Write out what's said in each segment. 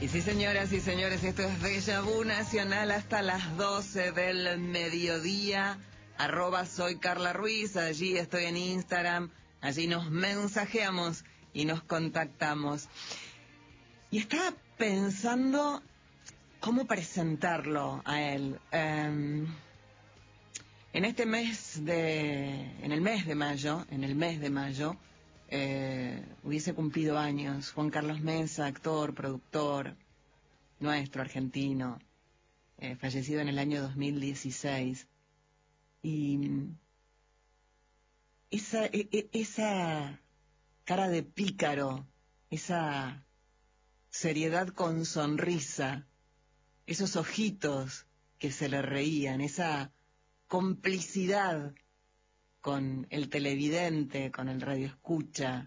Y sí, señoras y señores, esto es Déjà Vu Nacional hasta las 12 del mediodía. @soy Carla Ruiz, allí estoy en Instagram, allí nos mensajeamos y nos contactamos. Y estaba pensando cómo presentarlo a él. En el mes de mayo, hubiese cumplido años Juan Carlos Mesa, actor, productor, nuestro, argentino, fallecido en el año 2016. Y esa cara de pícaro, esa seriedad con sonrisa, esos ojitos que se le reían, esa complicidad con el televidente, con el radioescucha,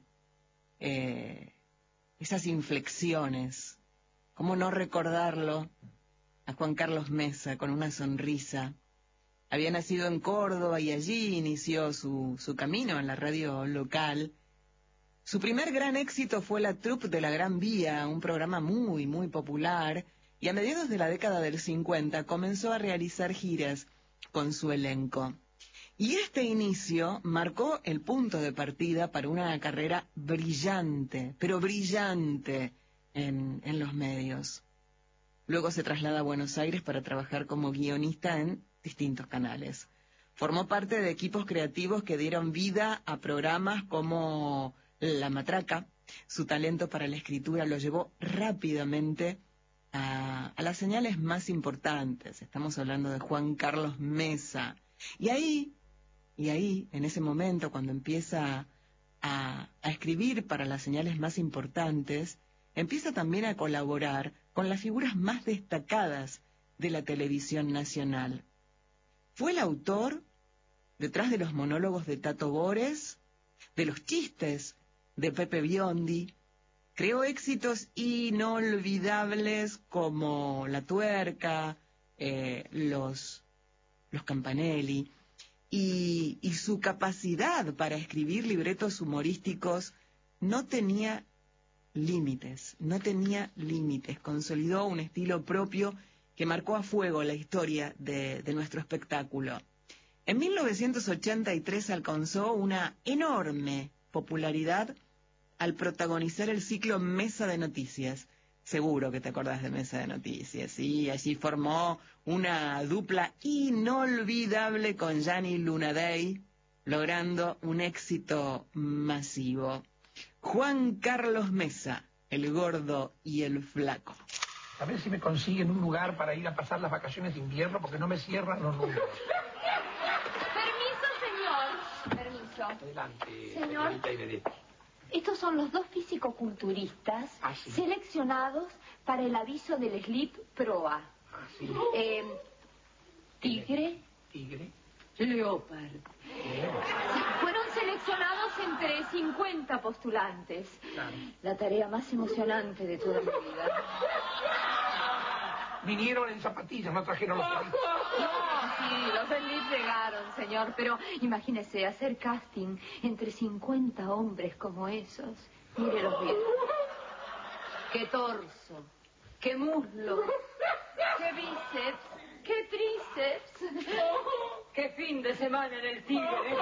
esas inflexiones. ¿Cómo no recordarlo a Juan Carlos Mesa con una sonrisa? Había nacido en Córdoba y allí inició su camino en la radio local. Su primer gran éxito fue La Troupe de la Gran Vía, un programa muy, muy popular, y a mediados de la década del 50 comenzó a realizar giras con su elenco. Y este inicio marcó el punto de partida para una carrera brillante, pero brillante en los medios. Luego se traslada a Buenos Aires para trabajar como guionista en distintos canales. Formó parte de equipos creativos que dieron vida a programas como La Matraca. Su talento para la escritura lo llevó rápidamente a las señales más importantes. Estamos hablando de Juan Carlos Mesa. Y ahí, en ese momento, cuando empieza a escribir para las señales más importantes, empieza también a colaborar con las figuras más destacadas de la televisión nacional. Fue el autor, detrás de los monólogos de Tato Bores, de los chistes de Pepe Biondi. Creó éxitos inolvidables como La Tuerca, los Campanelli, y su capacidad para escribir libretos humorísticos no tenía límites. Consolidó un estilo propio que marcó a fuego la historia de nuestro espectáculo. En 1983 alcanzó una enorme popularidad al protagonizar el ciclo Mesa de Noticias. Seguro que te acordás de Mesa de Noticias, ¿sí? Allí formó una dupla inolvidable con Gianni Lunadei, logrando un éxito masivo. Juan Carlos Mesa, el gordo y el flaco. A ver si me consiguen un lugar para ir a pasar las vacaciones de invierno, porque no me cierran los números. Permiso, señor. Adelante, señor. Estos son los dos fisicoculturistas seleccionados para el aviso del Slip Proa. Sí. Tigre. Leopard. Fueron seleccionados entre 50 postulantes. Claro. La tarea más emocionante de toda mi vida. Vinieron en zapatillas, no trajeron los zapatillas. No, sí, los Slip llegaron, señor, pero imagínese hacer casting entre 50 hombres como esos. Mírelos bien. Qué torso, qué muslo, qué bíceps, qué tríceps, qué fin de semana en el Tigre.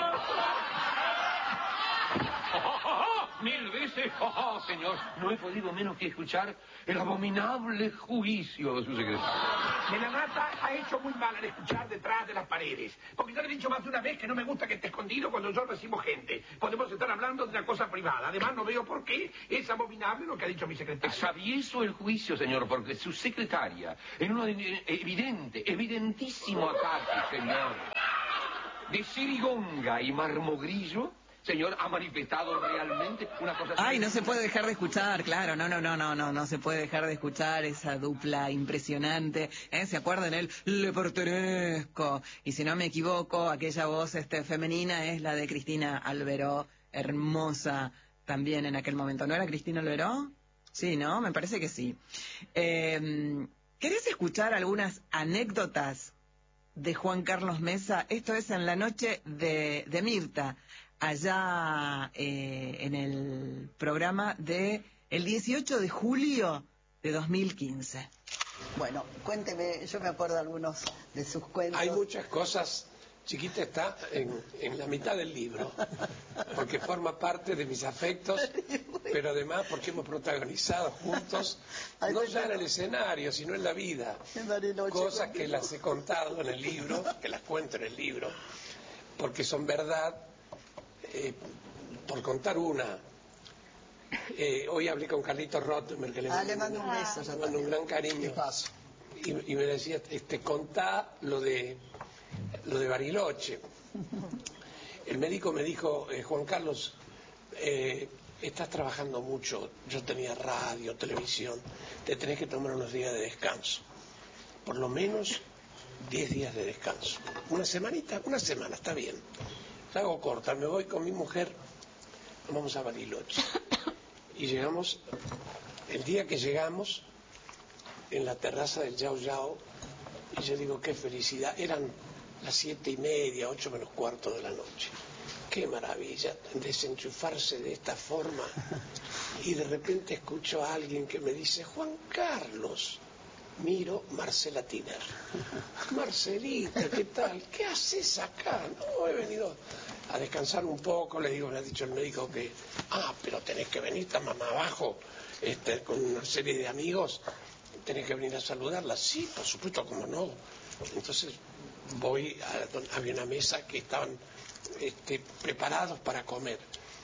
¡Mil veces! Señor, no he podido menos que escuchar el abominable juicio de su secretario. De la Nata ha hecho muy mal al escuchar detrás de las paredes. Porque ya le he dicho más de una vez que no me gusta que esté escondido cuando yo recibo gente. Podemos estar hablando de una cosa privada. Además, no veo por qué es abominable lo que ha dicho mi secretaria. Sabieso el juicio, señor, porque su secretaria, en un evidentísimo ataque, señor, de Sirigonga y Marmogrillo, señor, ha manifestado realmente una cosa... Ay, no se puede dejar de escuchar, claro, no se puede dejar de escuchar esa dupla impresionante, ¿Se acuerdan? El Le pertenezco, y si no me equivoco, aquella voz femenina es la de Cristina Alberó, hermosa también en aquel momento. ¿No era Cristina Alberó? Sí, ¿no? Me parece que sí. ¿Querés escuchar algunas anécdotas de Juan Carlos Mesa? Esto es en la noche de Mirta, allá en el programa de el 18 de julio de 2015. Bueno, cuénteme, yo me acuerdo algunos de sus cuentos. Hay muchas cosas. Chiquita está en la mitad del libro, porque forma parte de mis afectos, pero además porque hemos protagonizado juntos, no ya en el escenario, sino en la vida, cosas que las he contado en el libro, que las cuento en el libro, porque son verdad. Por contar una, hoy hablé con Carlitos Rottenberg, que le mando un beso, le mando un gran cariño, y me decía, contá lo de Bariloche. El médico me dijo, Juan Carlos, estás trabajando mucho, yo tenía radio, televisión, te tenés que tomar unos días de descanso, por lo menos 10 días de descanso, una semana, está bien. Te hago corta, me voy con mi mujer, vamos a Bariloche, y llegamos, el día que llegamos, en la terraza del Yao Yao, y yo digo, qué felicidad, eran las 7:30, 8 menos cuarto de la noche. Qué maravilla desenchufarse de esta forma. Y de repente escucho a alguien que me dice, Juan Carlos. Miro, Marcela Tiner. Marcelita, ¿qué tal? ¿Qué haces acá? No, he venido a descansar un poco. Le digo, me ha dicho el médico que, pero tenés que venir, está mamá abajo, con una serie de amigos. Tenés que venir a saludarla. Sí, por supuesto, cómo no. Entonces voy, había una mesa que estaban preparados para comer.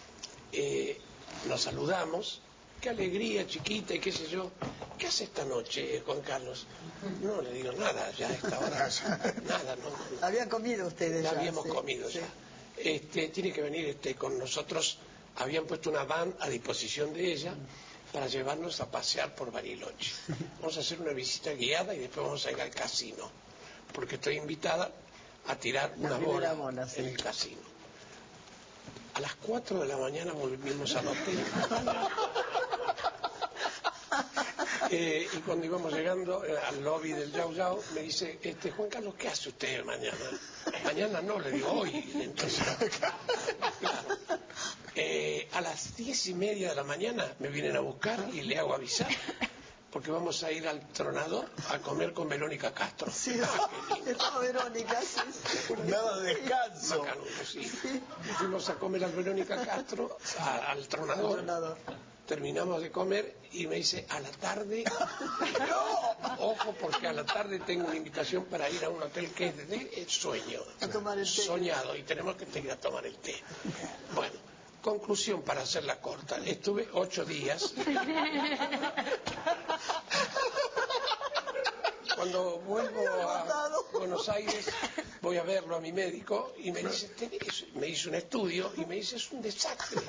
Nos saludamos, qué alegría, chiquita, y qué sé yo. ¿Qué hace esta noche, Juan Carlos? No, le digo, nada, ya a esta hora, nada, no. ¿Habían comido ustedes ya? Habíamos comido ya. Tiene que venir con nosotros, habían puesto una van a disposición de ella para llevarnos a pasear por Bariloche. Vamos a hacer una visita guiada y después vamos a ir al casino, porque estoy invitada a tirar una bola en el casino. A las 4 de la mañana volvimos al hotel. Y cuando íbamos llegando al lobby del Yao Yao, me dice, Juan Carlos, ¿qué hace usted mañana? Mañana no, le digo, hoy. Entonces, claro. A las 10:30 de la mañana me vienen a buscar y le hago avisar, porque vamos a ir al Tronador a comer con Verónica Castro. Sí, estaba Verónica, sí. Nada de descanso. Macanudo, sí. Fuimos a comer a Verónica Castro, al Tronador. Terminamos de comer y me dice, a la tarde, ojo, porque a la tarde tengo una invitación para ir a un hotel que es de sueño, a tomar el té. Soñado, y tenemos que ir a tomar el té. Bueno, conclusión para hacerla corta, estuve 8 días. Cuando vuelvo a Buenos Aires, voy a verlo a mi médico y me dice, me hizo un estudio y me dice, es un desastre.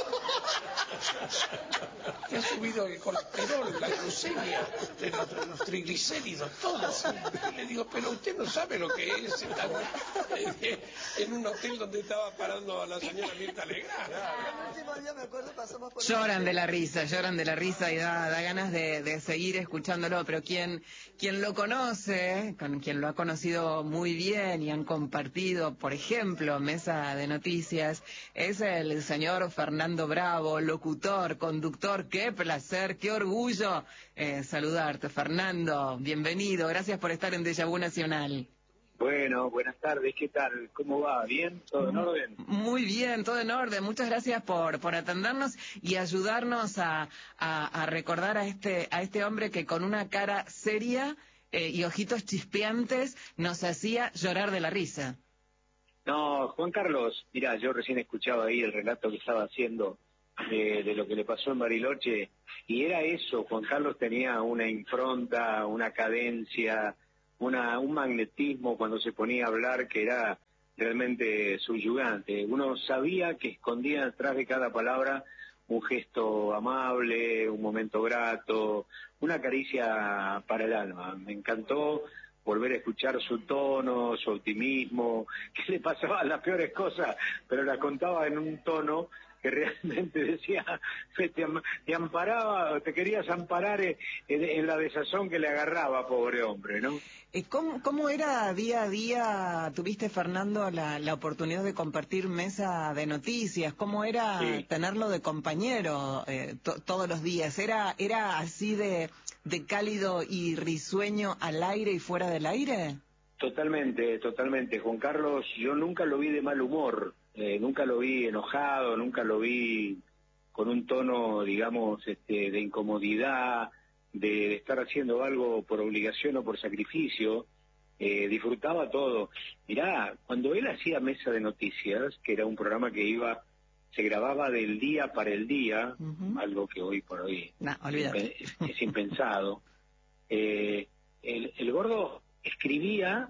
Te ha subido el colesterol, la glucemia, los triglicéridos, todo. Y le digo, pero usted no sabe lo que es estar en un hotel donde estaba parando a la señora Mirta Legrand. El último día, me acuerdo, pasamos por... Lloran de la risa y da ganas de seguir escuchándolo, pero quien lo conoce, con quien lo ha conocido muy bien y han compartido, por ejemplo, Mesa de Noticias, es el señor Fernando Bravo, locutor, conductor. Qué placer, qué orgullo saludarte, Fernando. Bienvenido, gracias por estar en Déjà Vu Nacional. Bueno, buenas tardes, ¿qué tal? ¿Cómo va? ¿Bien? ¿Todo en orden? Muy bien, todo en orden. Muchas gracias por atendernos y ayudarnos a recordar a este hombre que con una cara seria y ojitos chispeantes nos hacía llorar de la risa. No, Juan Carlos, mirá, yo recién escuchaba ahí el relato que estaba haciendo de lo que le pasó en Bariloche, y era eso, Juan Carlos tenía una impronta, una cadencia, un magnetismo cuando se ponía a hablar que era realmente subyugante. Uno sabía que escondía detrás de cada palabra un gesto amable, un momento grato, una caricia para el alma. Me encantó volver a escuchar su tono, su optimismo, que le pasaban las peores cosas, pero las contaba en un tono que realmente decía, te amparaba, te querías amparar en la desazón que le agarraba, pobre hombre, ¿no? ¿Cómo era día a día? Tuviste, Fernando, la oportunidad de compartir Mesa de Noticias. ¿Cómo era tenerlo de compañero todos los días? ¿Era así de de cálido y risueño al aire y fuera del aire? Totalmente, totalmente. Juan Carlos, yo nunca lo vi de mal humor, nunca lo vi enojado, nunca lo vi con un tono, digamos, de incomodidad, de estar haciendo algo por obligación o por sacrificio. Disfrutaba todo. Mirá, cuando él hacía Mesa de Noticias, que era un programa que se grababa del día para el día, algo que hoy por hoy es impensado, el gordo escribía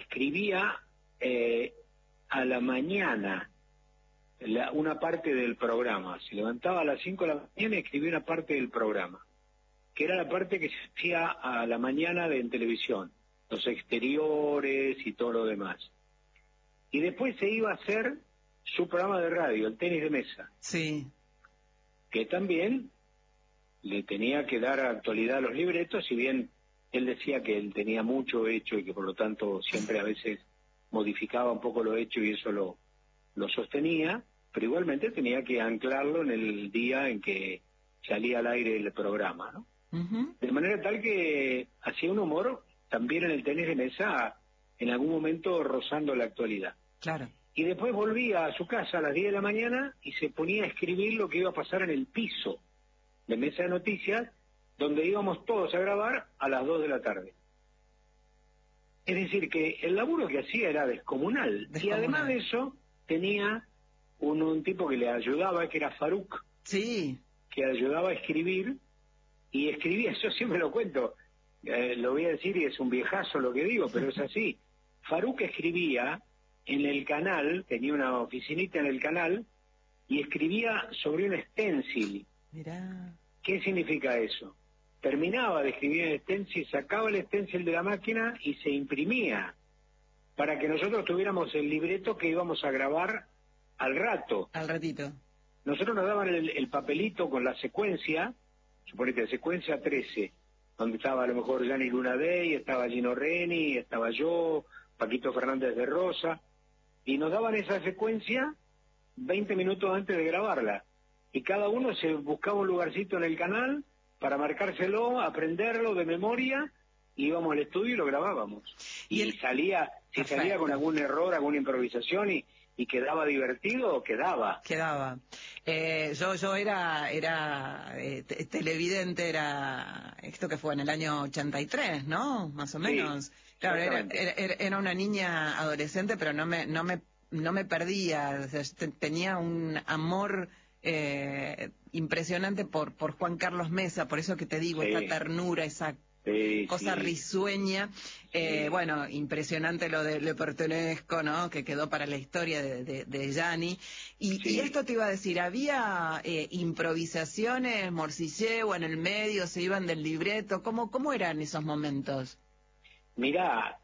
a la mañana una parte del programa. Se levantaba a las 5 de la mañana y escribía una parte del programa, que era la parte que se hacía a la mañana en televisión, los exteriores y todo lo demás. Y después se iba a hacer su programa de radio, el tenis de mesa. Sí. Que también le tenía que dar actualidad a los libretos, si bien él decía que él tenía mucho hecho y que por lo tanto siempre a veces modificaba un poco lo hecho y eso lo sostenía, pero igualmente tenía que anclarlo en el día en que salía al aire el programa, ¿no? De manera tal que hacía un humor también en el tenis de mesa, en algún momento rozando la actualidad. Claro. Y después volvía a su casa a las 10 de la mañana y se ponía a escribir lo que iba a pasar en el piso de Mesa de Noticias, donde íbamos todos a grabar a las 2 de la tarde. Es decir, que el laburo que hacía era descomunal. Y además de eso, tenía un tipo que le ayudaba, que era Faruk, sí, que ayudaba a escribir, y escribía, yo siempre lo cuento, lo voy a decir y es un viejazo lo que digo, pero es así. Faruk escribía en el canal, tenía una oficinita en el canal, y escribía sobre un stencil. Mirá. ¿Qué significa eso? Terminaba de escribir el stencil, sacaba el stencil de la máquina y se imprimía, para que nosotros tuviéramos el libreto que íbamos a grabar al rato. Al ratito. Nosotros nos daban el papelito con la secuencia, suponete, secuencia 13, donde estaba a lo mejor Gianni Lunadei, estaba Gino Reni, estaba yo, Paquito Fernández de Rosa, y nos daban esa secuencia 20 minutos antes de grabarla. Y cada uno se buscaba un lugarcito en el canal para marcárselo, aprenderlo de memoria, y íbamos al estudio y lo grabábamos. Y salía, si salía con algún error, alguna improvisación y quedaba divertido, quedaba. Yo era televidente, era esto que fue en el año 83, ¿no? Más o menos. Sí, claro, era una niña adolescente, pero no me perdía, o sea, tenía un amor impresionante por Juan Carlos Mesa, por eso que te digo, esa ternura, esa cosa risueña. Bueno, impresionante lo de Le Pertenezco, ¿no? Que quedó para la historia de Gianni. Y esto te iba a decir, ¿había improvisaciones, morcilleo en el medio, se iban del libreto? ¿Cómo eran esos momentos? Mirá,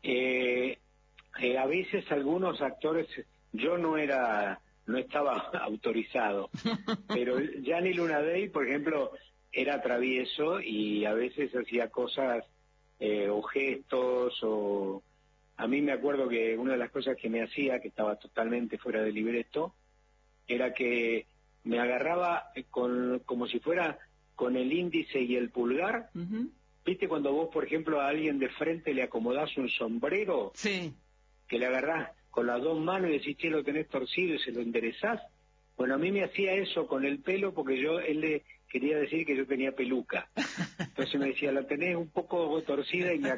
a veces algunos actores, yo no estaba autorizado, pero Gianni Lunadei, por ejemplo, era travieso y a veces hacía cosas o gestos, o a mí me acuerdo que una de las cosas que me hacía, que estaba totalmente fuera de libreto, era que me agarraba como si fuera con el índice y el pulgar. ¿Viste cuando vos, por ejemplo, a alguien de frente le acomodás un sombrero? Sí. Que le agarrás con las dos manos y decís, che, lo tenés torcido, y se lo enderezás. Bueno, a mí me hacía eso con el pelo porque él le quería decir que yo tenía peluca. Entonces me decía, la tenés un poco torcida, y me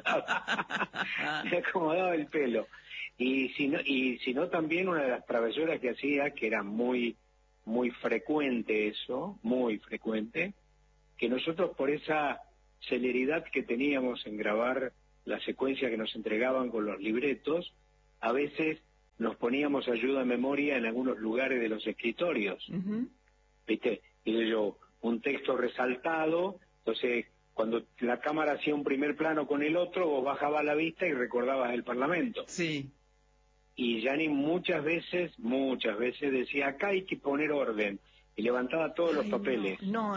acomodaba el pelo. Y si no también una de las travesuras que hacía, que era muy, muy frecuente eso, muy frecuente, que nosotros por esa celeridad que teníamos en grabar la secuencia que nos entregaban con los libretos, a veces nos poníamos ayuda de memoria en algunos lugares de los escritorios. ¿Viste? Y yo, un texto resaltado, entonces cuando la cámara hacía un primer plano con el otro, vos bajabas la vista y recordabas el Parlamento. Sí. Y Gianni muchas veces decía, acá hay que poner orden, y levantaba todos los papeles. No.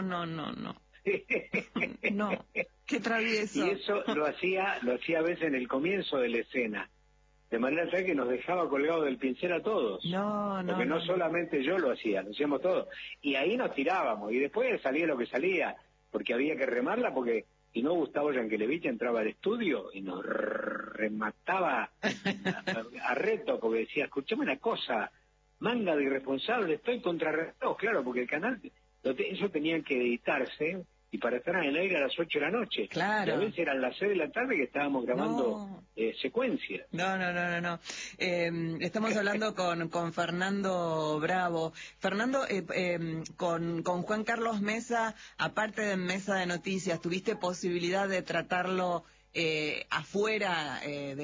No, qué travieso. Y eso lo hacía a veces en el comienzo de la escena, de manera tal que nos dejaba colgados del pincel a todos. Porque no solamente yo lo hacía, lo hacíamos todos. Y ahí nos tirábamos, y después salía lo que salía. porque había que remarla, porque si no Gustavo Yankelevich entraba al estudio y nos remataba a reto, porque decía, escuchame una cosa, manga de irresponsable, estoy contra reloj, claro, porque el canal, eso tenían que editarse, y para estar en el aire a las 8 de la noche. Claro. Y a veces eran las 6 de la tarde que estábamos grabando secuencias. No. Estamos hablando con Fernando Bravo. Fernando, con Juan Carlos Mesa, aparte de Mesa de Noticias, ¿tuviste posibilidad de tratarlo afuera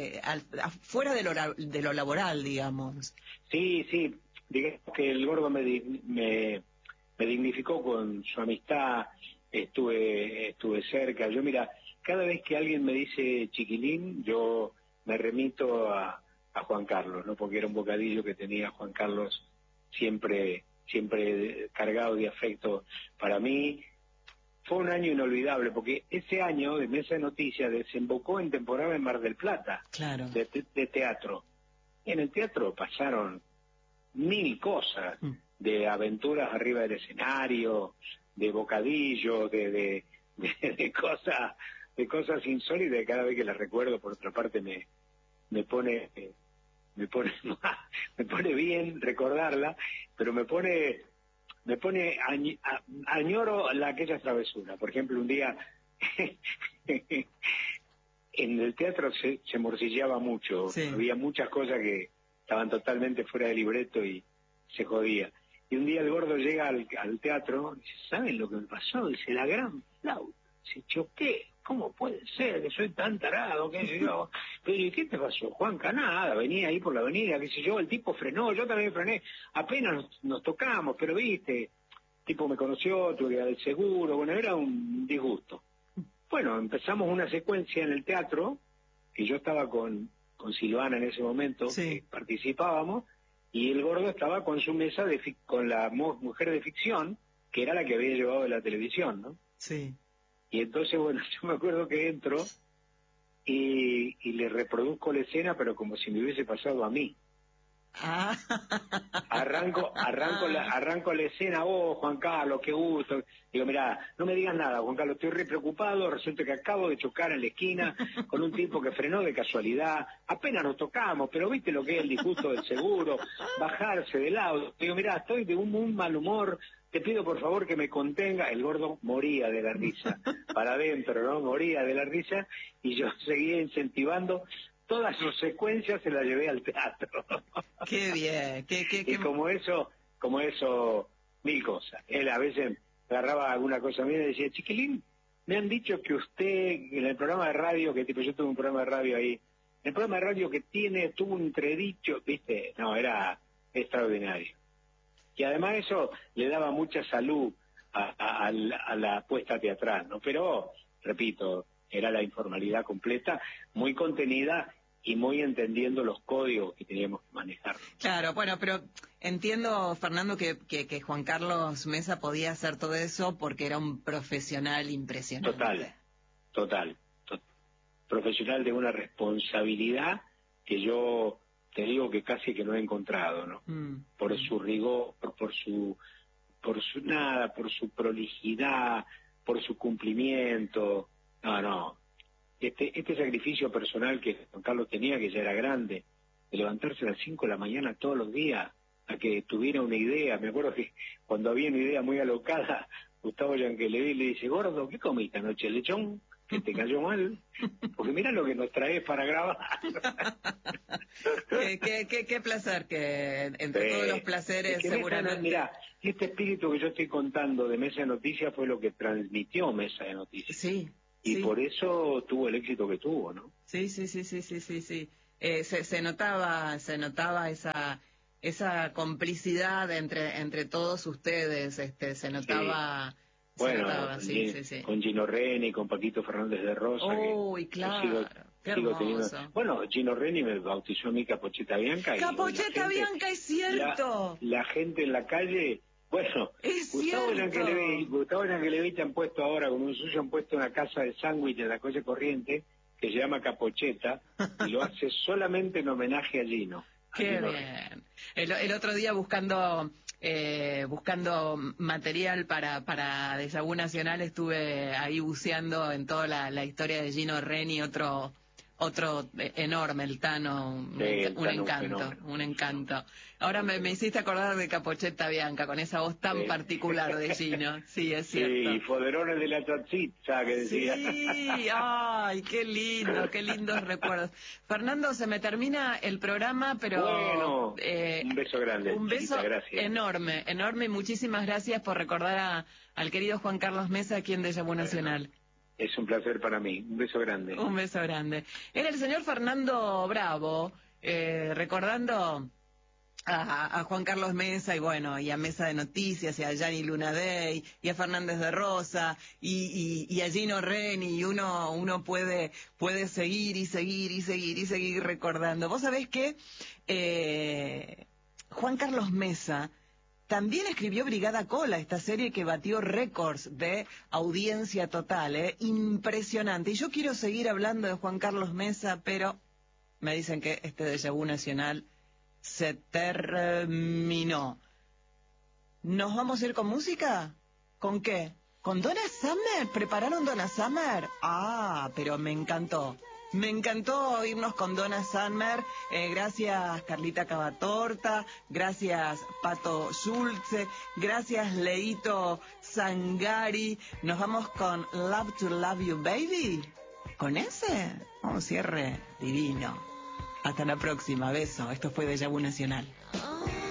de lo laboral, digamos? Sí, digamos que el Gordo me dignificó con su amistad, estuve cerca. Yo, mira, cada vez que alguien me dice chiquilín, yo me remito a Juan Carlos, ¿no? Porque era un bocadillo que tenía Juan Carlos siempre cargado de afecto para mí. Fue un año inolvidable, porque ese año de Mesa de Noticias desembocó en temporada en Mar del Plata, claro, de teatro. Y en el teatro pasaron 1000 cosas, de aventuras arriba del escenario, de bocadillos, de cosas insólitas. Cada vez que las recuerdo, por otra parte, me pone bien recordarla, pero me pone añoro aquella travesura. Por ejemplo, un día en el teatro se morcilleaba mucho, sí. Había muchas cosas que estaban totalmente fuera de libreto y se jodía. Y un día el Gordo llega al teatro y dice, ¿saben lo que me pasó? Dice, la gran flauta. Se choqué. ¿Cómo puede ser que soy tan tarado? ¿Qué sé yo? Pero ¿y qué te pasó, Juanca? Nada, venía ahí por la avenida, qué sé yo, el tipo frenó, yo también frené, apenas nos tocamos, pero viste, el tipo me conoció, tuve que dar el seguro, bueno, era un disgusto. Bueno, empezamos una secuencia en el teatro, que yo estaba con Silvana en ese momento, sí, que participábamos, y el Gordo estaba con su mesa con la mujer de ficción, que era la que había llevado de la televisión, ¿no? Sí. Y entonces, bueno, yo me acuerdo que entro y le reproduzco la escena, pero como si me hubiese pasado a mí. Ah. Arranco la escena, oh, Juan Carlos, qué gusto. Digo, mirá, no me digas nada, Juan Carlos, estoy re preocupado, resulta que acabo de chocar en la esquina con un tipo que frenó de casualidad, apenas nos tocamos, pero viste lo que es el disgusto del seguro, bajarse del auto. Digo, mirá, estoy de un mal humor, te pido por favor que me contenga. El Gordo moría de la risa, para adentro, ¿no? Moría de la risa, y yo seguía incentivando. Todas sus secuencias se las llevé al teatro. Qué bien, Y como eso, 1000 cosas. Él a veces agarraba alguna cosa mía y decía, chiquilín, me han dicho que usted, en el programa de radio, que tipo yo tuve un programa de radio ahí, en el programa de radio que tuvo un entredicho, viste, no, era extraordinario. Y además eso le daba mucha salud a la puesta teatral, ¿no? Pero, repito, era la informalidad completa, muy contenida y muy entendiendo los códigos que teníamos que manejar. Claro, bueno, pero entiendo, Fernando, que Juan Carlos Mesa podía hacer todo eso porque era un profesional impresionante. Total. Profesional de una responsabilidad que yo te digo que casi que no he encontrado, ¿no? Por su rigor, por su prolijidad, por su cumplimiento. No. Este sacrificio personal que Juan Carlos tenía, que ya era grande, de levantarse a las 5 de la mañana todos los días, a que tuviera una idea. Me acuerdo que cuando había una idea muy alocada, Gustavo Yankelevich le dice, Gordo, ¿qué comiste anoche? ¿Lechón? ¿Que te cayó mal? Porque mira lo que nos traes para grabar. Qué placer, que entre todos los placeres seguramente... Mira, este espíritu que yo estoy contando de Mesa de Noticias fue lo que transmitió Mesa de Noticias. Sí. Y por eso tuvo el éxito que tuvo, ¿no? Sí. Se notaba esa complicidad entre todos ustedes, se notaba... Sí. Bueno, con Gino Reni, con Paquito Fernández de Rosa. Uy, claro, qué hermoso. Bueno, Gino Reni me bautizó a mí Capocheta Bianca. Capocheta Bianca, es cierto. La gente en la calle, bueno, Gustavo Yankelevich han puesto ahora, como un suyo, han puesto una casa de sándwich en la calle Corriente, que se llama Capocheta, y lo hace solamente en homenaje a Gino. Qué bien. El otro día buscando buscando material para Déjà Vu Nacional, estuve ahí buceando en toda la historia de Gino Reni, otro enorme, el Tano, un encanto. Ahora me hiciste acordar de Capochetta Bianca, con esa voz tan particular de Gino. Sí, es cierto. Sí, Foderones de la Tazitza, que decía. Sí, ay, qué lindos recuerdos. Fernando, se me termina el programa, pero... Bueno, un beso grande. Un beso gracias. enorme, y muchísimas gracias por recordar al querido Juan Carlos Mesa aquí en Déjà Vu Nacional. Es un placer para mí. Un beso grande. Un beso grande. Era el señor Fernando Bravo, recordando a Juan Carlos Mesa, y bueno, y a Mesa de Noticias, y a Gianni Lunadei, y a Fernández de Rosa, y a Gino Reni, y uno puede seguir y seguir recordando. Vos sabés que Juan Carlos Mesa también escribió Brigada Cola, esta serie que batió récords de audiencia total, impresionante. Y yo quiero seguir hablando de Juan Carlos Mesa, pero me dicen que este Déjà Vu Nacional se terminó. ¿Nos vamos a ir con música? ¿Con qué? ¿Con Donna Summer? ¿Prepararon Donna Summer? Ah, pero me encantó. Me encantó irnos con Donna Summer. Gracias Carlita Cavatorta, gracias Pato Schulze, gracias Leito Sangari. Nos vamos con Love to Love You Baby. ¿Con ese? Un cierre divino. Hasta la próxima, beso. Esto fue Déjà Vu Nacional.